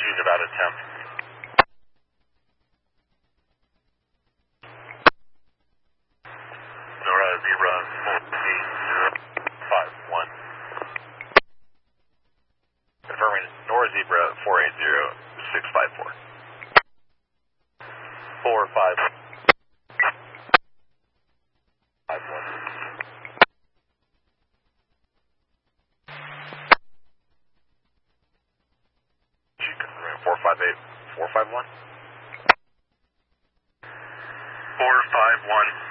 She's about a temp. Nora Zebra 48051. Confirming Nora Zebra 480654. 4551. She confirming 458451. 451.